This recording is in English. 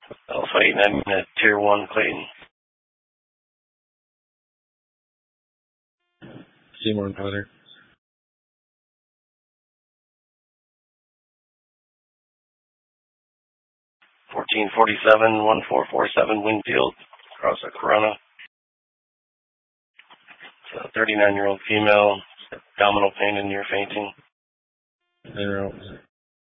Alpha 89 at Tier 1, Clayton. Seymour and Powder. 1447, 1447 Winfield, across the Corona. It's a 39-year-old female, abdominal pain and near fainting. En route.